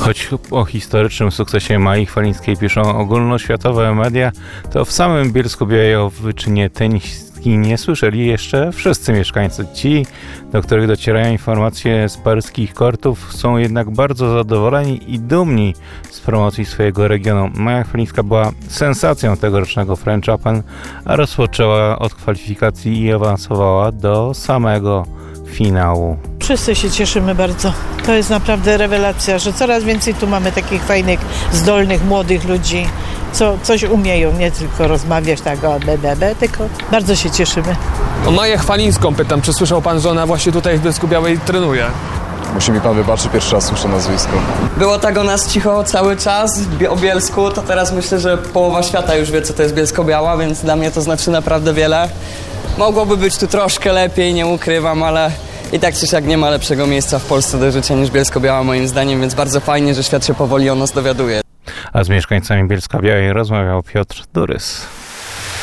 Choć o historycznym sukcesie Mai Chwalińskiej piszą ogólnoświatowe media, to w samym Bielsku-Białej Teńskiej nie słyszeli jeszcze wszyscy mieszkańcy. Ci, do których docierają informacje z paryskich kortów, są jednak bardzo zadowoleni i dumni z promocji swojego regionu. Maja Chwalińska była sensacją tegorocznego French Open, a rozpoczęła od kwalifikacji i awansowała do samego finału. Wszyscy się cieszymy bardzo. To jest naprawdę rewelacja, że coraz więcej tu mamy takich fajnych, zdolnych, młodych ludzi, co coś umieją, nie tylko rozmawiać tak o tylko bardzo się cieszymy. O Maję Chwalińską pytam, czy słyszał pan, że ona właśnie tutaj w Bielsku-Białej trenuje? Musi mi pan wybaczyć, pierwszy raz słyszę nazwisko. Było tak o nas cicho cały czas, o Bielsku, to teraz myślę, że połowa świata już wie, co to jest Bielsko-Biała, więc dla mnie to znaczy naprawdę wiele. Mogłoby być tu troszkę lepiej, nie ukrywam, ale i tak czy siak nie ma lepszego miejsca w Polsce do życia niż Bielsko-Biała moim zdaniem, więc bardzo fajnie, że świat się powoli o nas dowiaduje. A z mieszkańcami Bielska-Białej rozmawiał Piotr Durys.